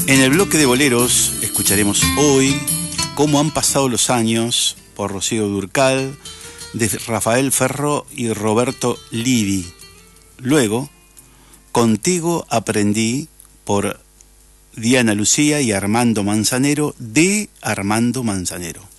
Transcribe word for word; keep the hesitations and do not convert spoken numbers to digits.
En el bloque de boleros escucharemos hoy Cómo han pasado los años por Rocío Dúrcal, de Rafael Ferro y Roberto Livi. Luego, Contigo aprendí por Diana Lucía y Armando Manzanero, de Armando Manzanero.